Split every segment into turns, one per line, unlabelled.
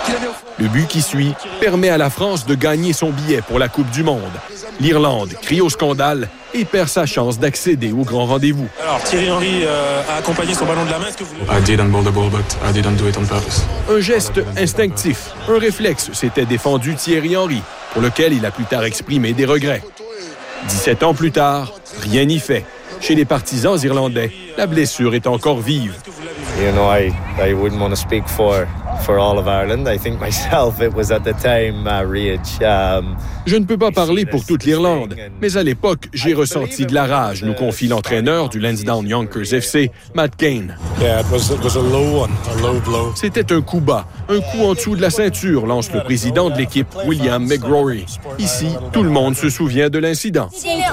Le but qui suit permet à la France de gagner son billet pour la Coupe du Monde. L'Irlande crie au scandale et perd sa chance d'accéder au grand rendez-vous.
Alors Thierry Henry a accompagné son ballon de la main. Est-ce que vous...
I didn't bowl the ball, but I didn't do it on purpose.
Un geste instinctif, un réflexe s'était défendu Thierry Henry, pour lequel il a plus tard exprimé des regrets. 17 ans plus tard, rien n'y fait. Chez les partisans irlandais, la blessure est encore vive.
You know, I wouldn't want to speak for all of Ireland. I think myself, it was at the time Rich.
Je ne peux pas parler pour toute l'Irlande, mais à l'époque, j'ai ressenti de la rage, nous confie l'entraîneur du Lansdowne Yonkers FC, Matt Cain.
Yeah, it was a low blow.
C'était un coup bas, un coup en dessous de la ceinture, lance le président de l'équipe, William McGrory. Ici, tout le monde se souvient de l'incident.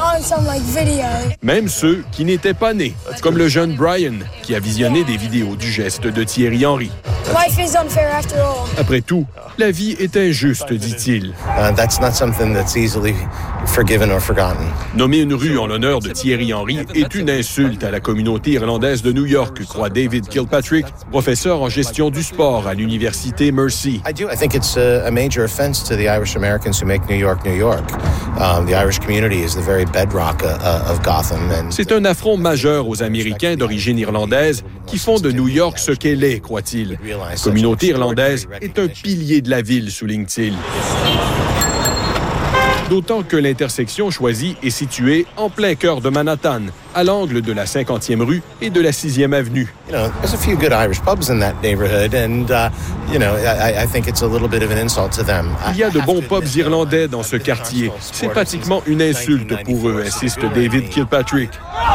Même ceux qui n'étaient pas nés, comme le jeune Brian, qui a visionné des vidéos du geste de Thierry Henry. Après tout, la vie est injuste, dit-il.
That's not something that's easily forgiven or forgotten.
Nommer une rue en l'honneur de Thierry Henry est une insulte à la communauté irlandaise de New York, croit David Kilpatrick, professeur en gestion du sport à l'université Mercy.
I think it's a major offense to the Irish Americans who make New York, New York. The Irish community is the very bedrock of Gotham.
C'est un affront majeur aux Américains d'origine irlandaise qui font de New York ce qu'elle est, croit-il. La communauté irlandaise est un pilier de la ville, souligne-t-il. D'autant que l'intersection choisie est située en plein cœur de Manhattan, à l'angle de la 50e rue et de la 6e avenue.
There's a few good Irish pubs in that neighborhood, and I think it's a little bit of an insult to them.
Il y a de bons pubs irlandais dans ce quartier. C'est pratiquement une insulte pour eux, insiste David Kilpatrick.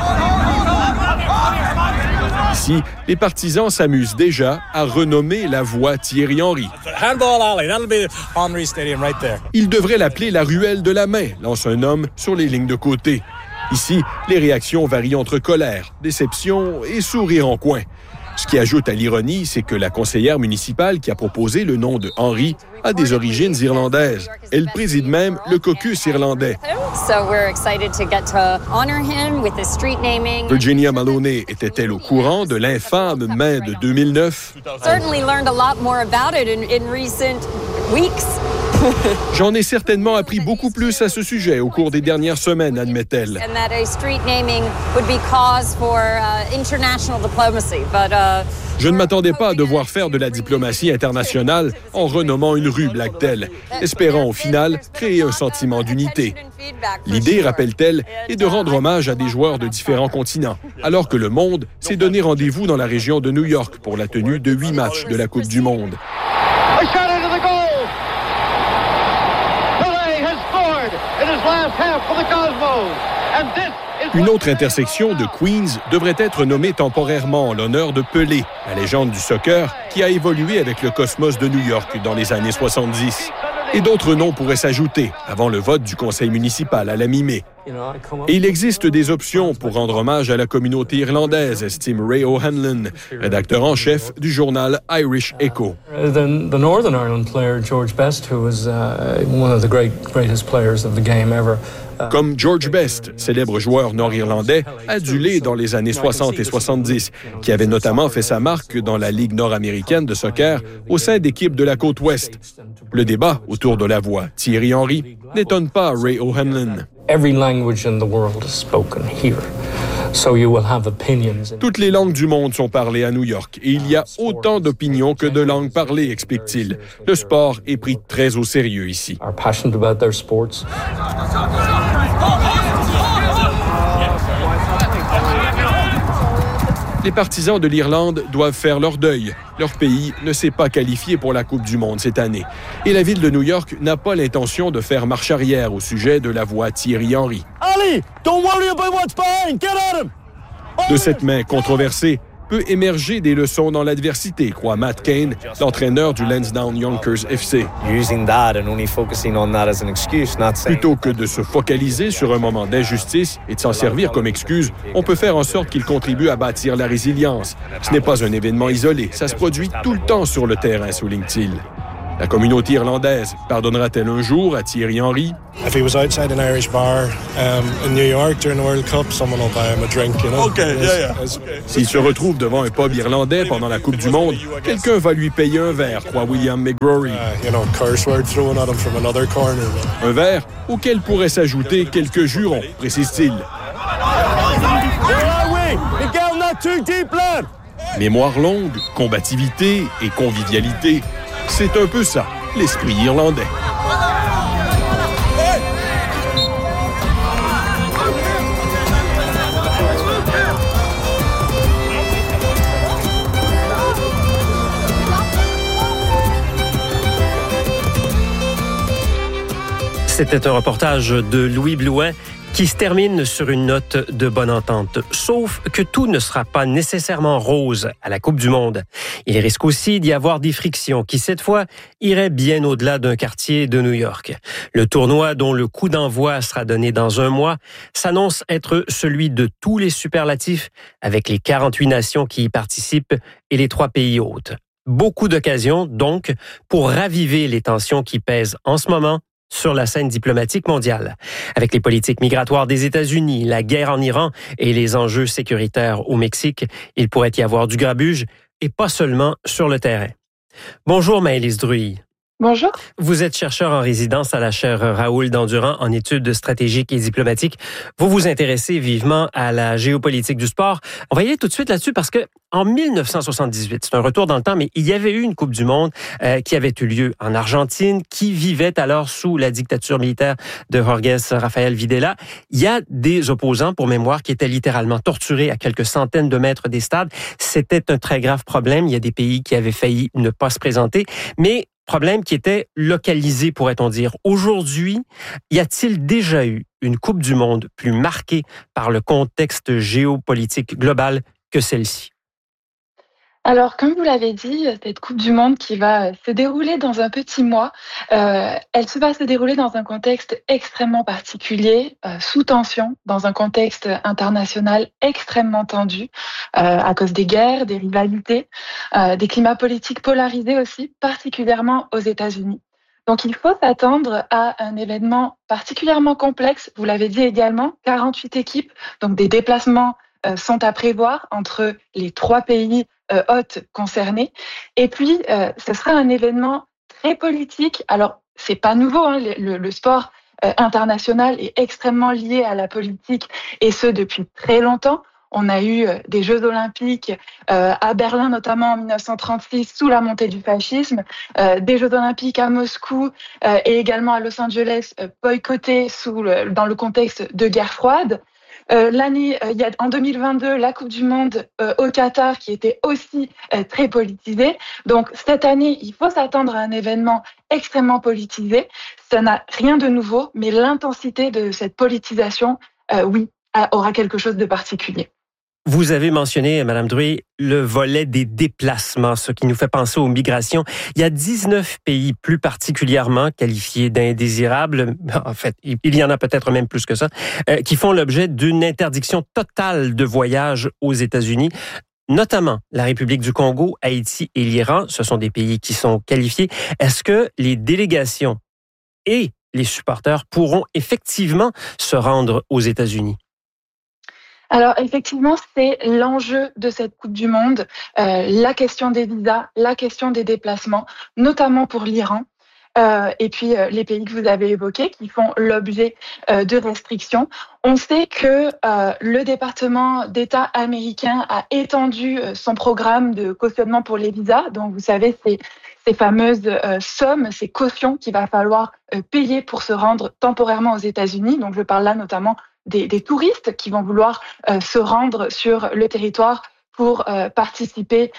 Ici, les partisans s'amusent déjà à renommer la voie Thierry Henry.
Handball alley, that'll be Henry Stadium right there.
Ils devraient l'appeler la ruelle de la main, lance un homme sur les lignes de côté. Ici, les réactions varient entre colère, déception et sourire en coin. Ce qui ajoute à l'ironie, c'est que la conseillère municipale qui a proposé le nom de Henry a des origines irlandaises. Elle préside même le caucus irlandais. Virginia Maloney était-elle au courant de l'infâme main de 2009? J'en ai certainement appris beaucoup plus à ce sujet au cours des dernières semaines, admet-elle. Je ne m'attendais pas à devoir faire de la diplomatie internationale en renommant une rue, blague-t-elle, espérant au final créer un sentiment d'unité. L'idée, rappelle-t-elle, est de rendre hommage à des joueurs de différents continents, alors que le monde s'est donné rendez-vous dans la région de New York pour la tenue de 8 matchs de la Coupe du Monde. Une autre intersection de Queens devrait être nommée temporairement en l'honneur de Pelé, la légende du soccer qui a évolué avec le Cosmos de New York dans les années 70. Et d'autres noms pourraient s'ajouter avant le vote du conseil municipal à la mi-mai. Et il existe des options pour rendre hommage à la communauté irlandaise, estime Ray O'Hanlon, rédacteur en chef du journal Irish Echo.
The Northern Ireland player George Best, who was one of the greatest players of the game ever.
Comme George Best, célèbre joueur nord-irlandais, adulé dans les années 60 et 70, qui avait notamment fait sa marque dans la Ligue nord-américaine de soccer au sein d'équipes de la côte ouest. Le débat autour de la voix Thierry Henry n'étonne pas Ray O'Hanlon.
Every language in the world is spoken here. So you will have opinions.
Toutes les langues du monde sont parlées à New York et il y a autant d'opinions que de langues parlées, explique-t-il. Le sport est pris très au sérieux ici.
Are passionate about their sports.
Les partisans de l'Irlande doivent faire leur deuil. Leur pays ne s'est pas qualifié pour la Coupe du Monde cette année. Et la ville de New York n'a pas l'intention de faire marche arrière au sujet de la voix Thierry Henry.
Ali, don't worry about what's behind. Get at him.
De cette main controversée peut émerger des leçons dans l'adversité, croit Matt Cain, l'entraîneur du Lansdowne Yonkers FC. Plutôt que de se focaliser sur un moment d'injustice et de s'en servir comme excuse, on peut faire en sorte qu'il contribue à bâtir la résilience. Ce n'est pas un événement isolé, ça se produit tout le temps sur le terrain, souligne-t-il. La communauté irlandaise pardonnera-t-elle un jour à Thierry Henry?
If he was outside an Irish bar in New York during the World Cup, someone will buy him a drink, you know?
Okay, yeah.
S'il se retrouve devant un pub irlandais pendant la Coupe du Monde, quelqu'un va lui payer un verre, croit William McGrory.
Curse word thrown at him from another corner.
Un verre auquel pourraient s'ajouter quelques jurons, précise-t-il. Mémoire longue, combativité et convivialité, c'est un peu ça, l'esprit irlandais.
C'était un reportage de Louis Blouin qui se termine sur une note de bonne entente. Sauf que tout ne sera pas nécessairement rose à la Coupe du Monde. Il risque aussi d'y avoir des frictions qui, cette fois, iraient bien au-delà d'un quartier de New York. Le tournoi, dont le coup d'envoi sera donné dans un mois, s'annonce être celui de tous les superlatifs, avec les 48 nations qui y participent et les 3 pays hôtes. Beaucoup d'occasions, donc, pour raviver les tensions qui pèsent en ce moment sur la scène diplomatique mondiale. Avec les politiques migratoires des États-Unis, la guerre en Iran et les enjeux sécuritaires au Mexique, il pourrait y avoir du grabuge et pas seulement sur le terrain. Bonjour Maëlys Druille.
Bonjour.
Vous êtes chercheur en résidence à la chaire Raoul Dandurand en études stratégiques et diplomatiques. Vous vous intéressez vivement à la géopolitique du sport. On va y aller tout de suite là-dessus parce que en 1978, c'est un retour dans le temps, mais il y avait eu une Coupe du Monde qui avait eu lieu en Argentine, qui vivait alors sous la dictature militaire de Jorge Rafael Videla. Il y a des opposants, pour mémoire, qui étaient littéralement torturés à quelques centaines de mètres des stades. C'était un très grave problème. Il y a des pays qui avaient failli ne pas se présenter, mais problème qui était localisé, pourrait-on dire. Aujourd'hui, y a-t-il déjà eu une Coupe du Monde plus marquée par le contexte géopolitique global que celle-ci?
Alors, comme vous l'avez dit, cette Coupe du Monde qui va se dérouler dans un petit mois, elle va se dérouler dans un contexte extrêmement particulier, sous tension, dans un contexte international extrêmement tendu, à cause des guerres, des rivalités, des climats politiques polarisés aussi, particulièrement aux États-Unis. Donc, il faut s'attendre à un événement particulièrement complexe. Vous l'avez dit également, 48 équipes, donc des déplacements sont à prévoir entre les 3 pays hôtes concernés. Et puis, ce sera un événement très politique. Alors, c'est pas nouveau, hein, le sport international est extrêmement lié à la politique, et ce depuis très longtemps. On a eu des Jeux olympiques à Berlin, notamment en 1936, sous la montée du fascisme, des Jeux olympiques à Moscou et également à Los Angeles, boycottés dans le contexte de guerre froide. En 2022, la Coupe du Monde au Qatar qui était aussi très politisée. Donc cette année, il faut s'attendre à un événement extrêmement politisé. Ça n'a rien de nouveau, mais l'intensité de cette politisation, aura quelque chose de particulier.
Vous avez mentionné, Madame Druille, le volet des déplacements, ce qui nous fait penser aux migrations. Il y a 19 pays plus particulièrement qualifiés d'indésirables, en fait, il y en a peut-être même plus que ça, qui font l'objet d'une interdiction totale de voyage aux États-Unis. Notamment la République du Congo, Haïti et l'Iran, ce sont des pays qui sont qualifiés. Est-ce que les délégations et les supporters pourront effectivement se rendre aux États-Unis?
Alors effectivement, c'est l'enjeu de cette Coupe du Monde, la question des visas, la question des déplacements, notamment pour l'Iran, et puis les pays que vous avez évoqués qui font l'objet de restrictions. On sait que le département d'État américain a étendu son programme de cautionnement pour les visas. Donc vous savez, ces fameuses sommes, ces cautions qu'il va falloir payer pour se rendre temporairement aux États-Unis. Donc je parle là notamment des touristes qui vont vouloir se rendre sur le territoire pour participer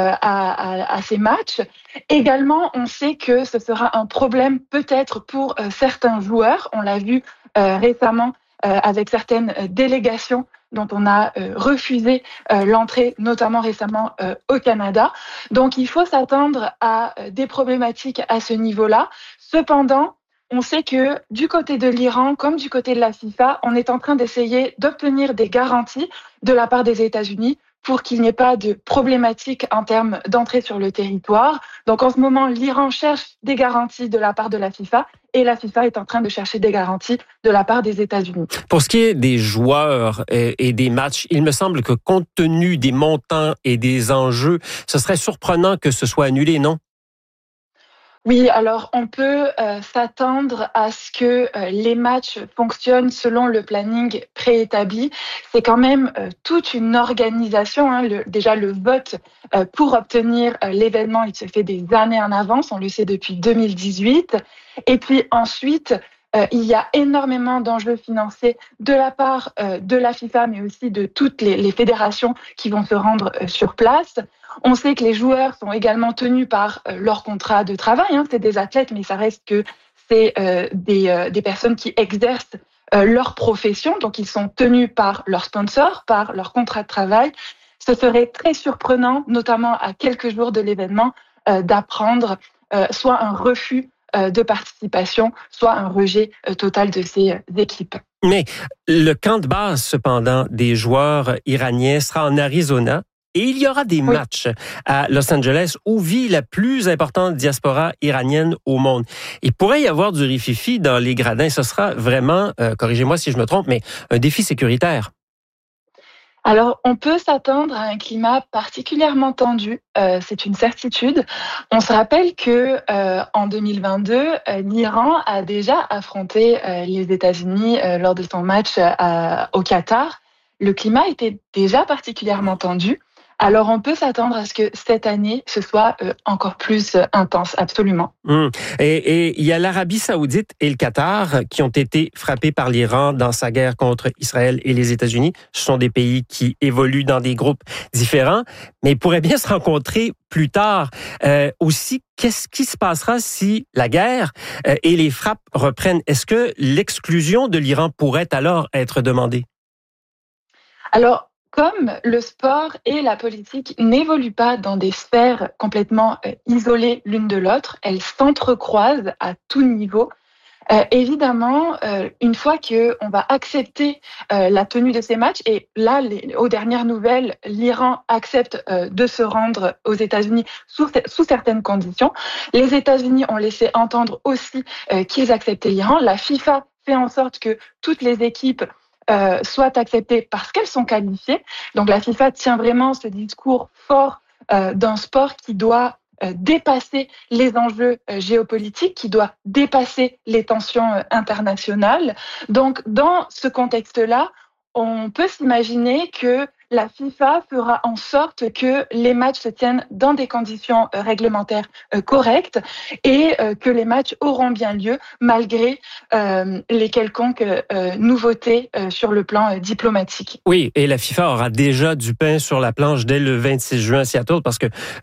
à ces matchs. Également, on sait que ce sera un problème peut-être pour certains joueurs. On l'a vu récemment avec certaines délégations dont on a refusé l'entrée, notamment récemment au Canada. Donc, il faut s'attendre à des problématiques à ce niveau-là. Cependant, on sait que du côté de l'Iran, comme du côté de la FIFA, on est en train d'essayer d'obtenir des garanties de la part des États-Unis pour qu'il n'y ait pas de problématique en termes d'entrée sur le territoire. Donc en ce moment, l'Iran cherche des garanties de la part de la FIFA et la FIFA est en train de chercher des garanties de la part des États-Unis.
Pour ce qui est des joueurs et des matchs, il me semble que compte tenu des montants et des enjeux, ce serait surprenant que ce soit annulé, non?
Oui, alors on peut s'attendre à ce que les matchs fonctionnent selon le planning préétabli. C'est quand même toute une organisation. Déjà, le vote pour obtenir l'événement, il se fait des années en avance. On le sait depuis 2018. Et puis ensuite, il y a énormément d'enjeux financiers de la part de la FIFA, mais aussi de toutes les fédérations qui vont se rendre sur place. On sait que les joueurs sont également tenus par leur contrat de travail. C'est des athlètes, mais ça reste que c'est des personnes qui exercent leur profession. Donc, ils sont tenus par leurs sponsors, par leur contrat de travail. Ce serait très surprenant, notamment à quelques jours de l'événement, d'apprendre soit un refus de participation, soit un rejet total de ces équipes.
Mais le camp de base, cependant, des joueurs iraniens sera en Arizona. Et il y aura des matchs à Los Angeles où vit la plus importante diaspora iranienne au monde. Il pourrait y avoir du rififi dans les gradins. Ce sera vraiment, corrigez-moi si je me trompe, mais un défi sécuritaire.
Alors, on peut s'attendre à un climat particulièrement tendu, c'est une certitude. On se rappelle que en 2022, l'Iran a déjà affronté les États-Unis lors de son match au Qatar. Le climat était déjà particulièrement tendu. Alors, on peut s'attendre à ce que cette année, ce soit encore plus intense, absolument.
Et il y a l'Arabie saoudite et le Qatar qui ont été frappés par l'Iran dans sa guerre contre Israël et les États-Unis. Ce sont des pays qui évoluent dans des groupes différents, mais ils pourraient bien se rencontrer plus tard. Aussi, qu'est-ce qui se passera si la guerre et les frappes reprennent? Est-ce que l'exclusion de l'Iran pourrait alors être demandée?
Alors, comme le sport et la politique n'évoluent pas dans des sphères complètement isolées l'une de l'autre, elles s'entrecroisent à tout niveau. Évidemment, une fois qu'on va accepter la tenue de ces matchs, et là, aux dernières nouvelles, l'Iran accepte de se rendre aux États-Unis sous certaines conditions. Les États-Unis ont laissé entendre aussi qu'ils acceptaient l'Iran. La FIFA fait en sorte que toutes les équipes soient acceptées parce qu'elles sont qualifiées. Donc la FIFA tient vraiment ce discours fort d'un sport qui doit dépasser les enjeux géopolitiques, qui doit dépasser les tensions internationales. Donc dans ce contexte-là, on peut s'imaginer que la FIFA fera en sorte que les matchs se tiennent dans des conditions réglementaires correctes et que les matchs auront bien lieu malgré les quelconques nouveautés sur le plan diplomatique.
Oui, et la FIFA aura déjà du pain sur la planche dès le 26 juin à Seattle parce que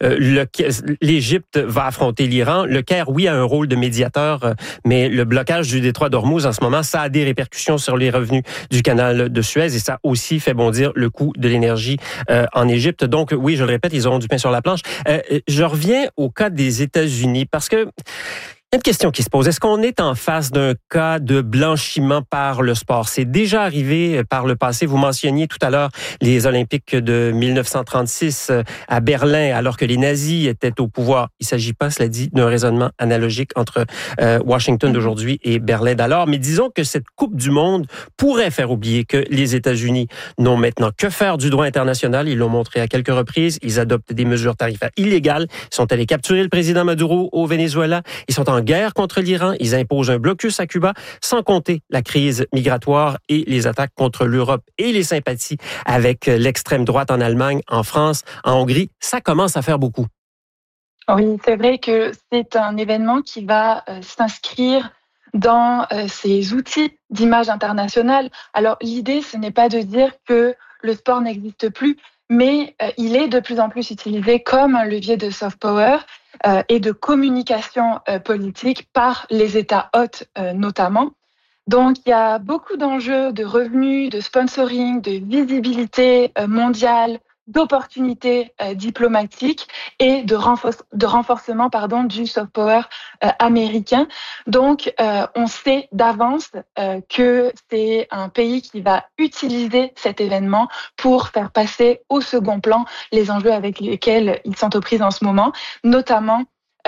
l'Égypte va affronter l'Iran. Le Caire, oui, a un rôle de médiateur, mais le blocage du détroit d'Ormuz en ce moment, ça a des répercussions sur les revenus du canal de Suez et ça aussi fait bondir le coût de l'énergie en Égypte. Donc, oui, je le répète, ils auront du pain sur la planche. Je reviens au cas des États-Unis parce que il y a une question qui se pose. Est-ce qu'on est en face d'un cas de blanchiment par le sport? C'est déjà arrivé par le passé. Vous mentionniez tout à l'heure les Olympiques de 1936 à Berlin, alors que les nazis étaient au pouvoir. Il ne s'agit pas, cela dit, d'un raisonnement analogique entre Washington d'aujourd'hui et Berlin d'alors. Mais disons que cette Coupe du Monde pourrait faire oublier que les États-Unis n'ont maintenant que faire du droit international. Ils l'ont montré à quelques reprises. Ils adoptent des mesures tarifaires illégales. Ils sont allés capturer le président Maduro au Venezuela. Ils sont en guerre contre l'Iran, ils imposent un blocus à Cuba, sans compter la crise migratoire et les attaques contre l'Europe et les sympathies avec l'extrême droite en Allemagne, en France, en Hongrie. Ça commence à faire beaucoup.
Oui, c'est vrai que c'est un événement qui va s'inscrire dans ces outils d'image internationale. Alors l'idée, ce n'est pas de dire que le sport n'existe plus, mais il est de plus en plus utilisé comme un levier de soft power et de communication politique par les États hôtes notamment. Donc il y a beaucoup d'enjeux de revenus, de sponsoring, de visibilité mondiale d'opportunités diplomatiques et de renforcement du soft power américain. Donc, on sait d'avance que c'est un pays qui va utiliser cet événement pour faire passer au second plan les enjeux avec lesquels ils sont aux prises en ce moment, notamment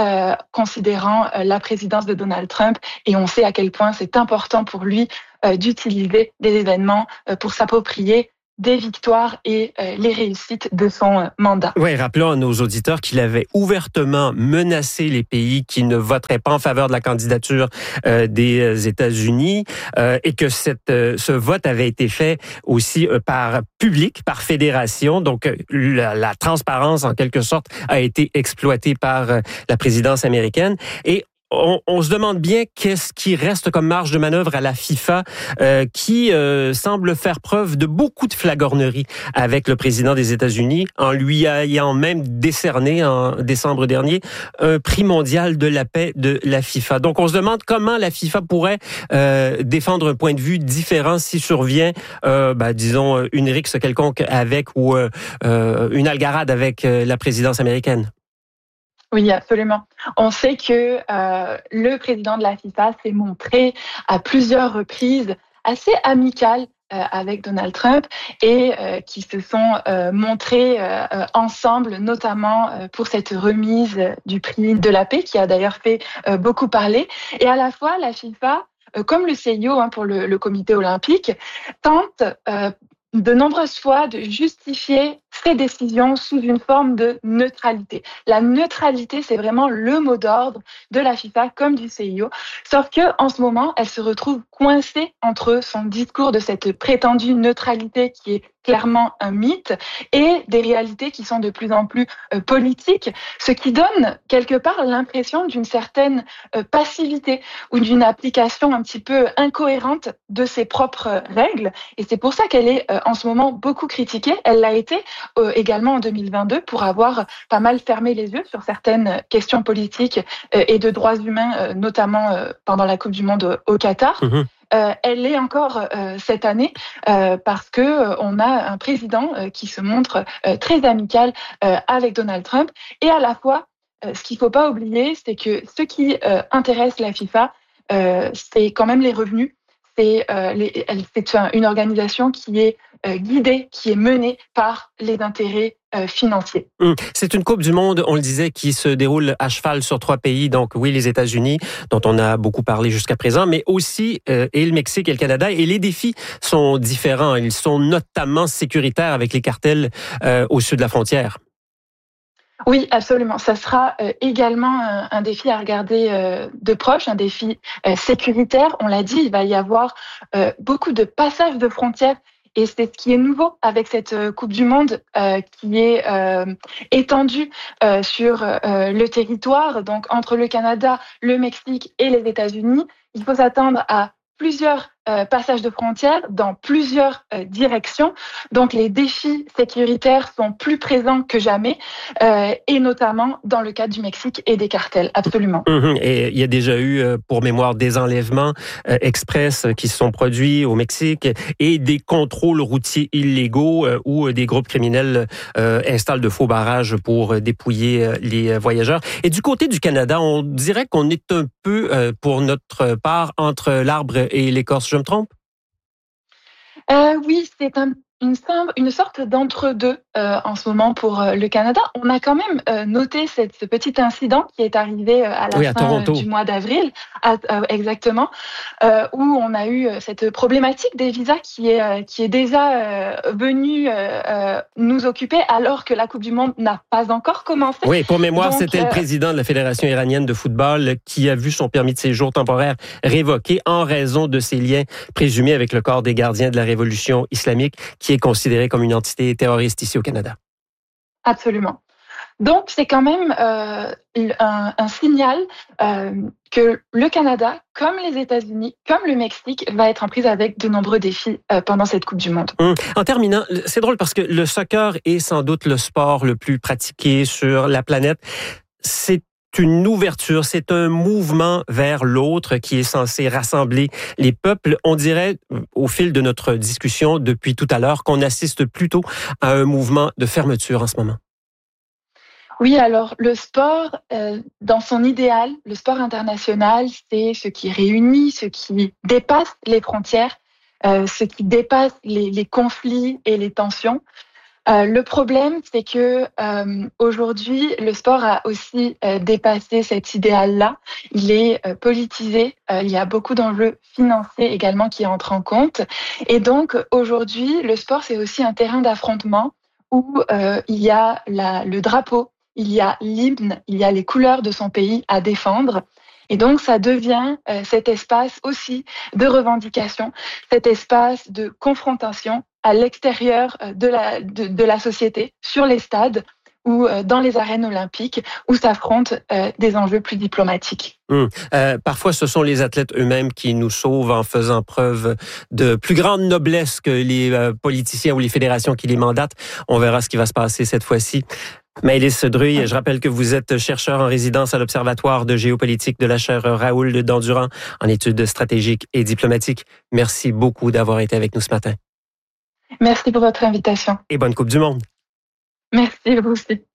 considérant la présidence de Donald Trump. Et on sait à quel point c'est important pour lui d'utiliser des événements pour s'approprier des victoires et les réussites de son mandat.
Oui, rappelons à nos auditeurs qu'il avait ouvertement menacé les pays qui ne voteraient pas en faveur de la candidature des États-Unis et que ce vote avait été fait aussi par public, par fédération. Donc, la transparence, en quelque sorte, a été exploitée par la présidence américaine. Et on se demande bien qu'est-ce qui reste comme marge de manœuvre à la FIFA qui semble faire preuve de beaucoup de flagornerie avec le président des États-Unis en lui ayant même décerné en décembre dernier un prix mondial de la paix de la FIFA. Donc on se demande comment la FIFA pourrait défendre un point de vue différent si survient disons une rixe quelconque avec ou une algarade avec la présidence américaine.
Oui, absolument. On sait que le président de la FIFA s'est montré à plusieurs reprises assez amical avec Donald Trump et qui se sont montrés ensemble, notamment pour cette remise du prix de la paix qui a d'ailleurs fait beaucoup parler. Et à la fois, la FIFA, comme le CIO pour le comité olympique, tente de nombreuses fois de justifier ses décisions sous une forme de neutralité. La neutralité, c'est vraiment le mot d'ordre de la FIFA comme du CIO, sauf que en ce moment, elle se retrouve coincée entre son discours de cette prétendue neutralité qui est clairement un mythe et des réalités qui sont de plus en plus politiques, ce qui donne quelque part l'impression d'une certaine passivité ou d'une application un petit peu incohérente de ses propres règles. Et c'est pour ça qu'elle est en ce moment beaucoup critiquée. Elle l'a été également en 2022 pour avoir pas mal fermé les yeux sur certaines questions politiques et de droits humains, notamment pendant la Coupe du Monde au Qatar. Mmh. Elle l'est encore cette année parce que on a un président qui se montre très amical avec Donald Trump et à la fois, ce qu'il faut pas oublier, c'est que ce qui intéresse la FIFA, c'est quand même les revenus. C'est une organisation qui est guidée, qui est menée par les intérêts financiers.
C'est une Coupe du Monde, on le disait, qui se déroule à cheval sur 3 pays. Donc oui, les États-Unis, dont on a beaucoup parlé jusqu'à présent, mais aussi et le Mexique et le Canada. Et les défis sont différents. Ils sont notamment sécuritaires avec les cartels au sud de la frontière.
Oui, absolument. Ça sera également un défi à regarder de proche, un défi sécuritaire. On l'a dit, il va y avoir beaucoup de passages de frontières. Et c'est ce qui est nouveau avec cette Coupe du Monde qui est étendue sur le territoire, donc entre le Canada, le Mexique et les États-Unis. Il faut s'attendre à plusieurs passages de frontières dans plusieurs directions. Donc les défis sécuritaires sont plus présents que jamais et notamment dans le cadre du Mexique et des cartels, absolument.
Et il y a déjà eu, pour mémoire, des enlèvements express qui se sont produits au Mexique et des contrôles routiers illégaux où des groupes criminels installent de faux barrages pour dépouiller les voyageurs. Et du côté du Canada, on dirait qu'on est un peu, pour notre part, entre l'arbre et l'écorce. Je me trompe?
Oui, c'est une sorte d'entre-deux en ce moment pour le Canada. On a quand même noté ce petit incident qui est arrivé à la fin du mois d'avril, exactement, où on a eu cette problématique des visas qui est déjà venue nous occuper alors que la Coupe du Monde n'a pas encore commencé.
Oui, pour mémoire, c'était le président de la Fédération iranienne de football qui a vu son permis de séjour temporaire révoqué en raison de ses liens présumés avec le corps des gardiens de la révolution islamique qui est considéré comme une entité terroriste ici au Canada.
Absolument. Donc, c'est quand même un signal que le Canada, comme les États-Unis, comme le Mexique, va être en prise avec de nombreux défis pendant cette Coupe du Monde.
En terminant, c'est drôle parce que le soccer est sans doute le sport le plus pratiqué sur la planète. C'est une ouverture, c'est un mouvement vers l'autre qui est censé rassembler les peuples. On dirait, au fil de notre discussion depuis tout à l'heure, qu'on assiste plutôt à un mouvement de fermeture en ce moment.
Oui, alors le sport, dans son idéal, le sport international, c'est ce qui réunit, ce qui dépasse les frontières, ce qui dépasse les conflits et les tensions. Le problème, c'est que aujourd'hui, le sport a aussi dépassé cet idéal-là. Il est politisé. Il y a beaucoup d'enjeux financiers également qui entrent en compte. Et donc, aujourd'hui, le sport, c'est aussi un terrain d'affrontement où il y a le drapeau, il y a l'hymne, il y a les couleurs de son pays à défendre. Et donc, ça devient cet espace aussi de revendication, cet espace de confrontation à l'extérieur de la société, sur les stades ou dans les arènes olympiques, où s'affrontent des enjeux plus diplomatiques.
Parfois, ce sont les athlètes eux-mêmes qui nous sauvent en faisant preuve de plus grande noblesse que les politiciens ou les fédérations qui les mandatent. On verra ce qui va se passer cette fois-ci. Maëlys Druil, je rappelle que vous êtes chercheur en résidence à l'Observatoire de géopolitique de la chaire Raoul Dandurand en études stratégiques et diplomatiques. Merci beaucoup d'avoir été avec nous ce matin.
Merci pour votre invitation.
Et bonne Coupe du Monde.
Merci, vous aussi.